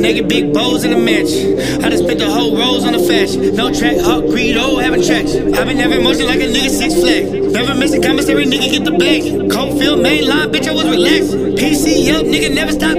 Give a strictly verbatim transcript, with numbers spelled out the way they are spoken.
Nigga, big bows in the mansion. I done spent the whole rolls on the fashion. No track, hawk, greed, oh, having tracks. I been having motion like a nigga Six Flags. Never miss a commissary, nigga, get the bag. Cold field, main line, bitch, I was relaxed. P C up, nigga, never stop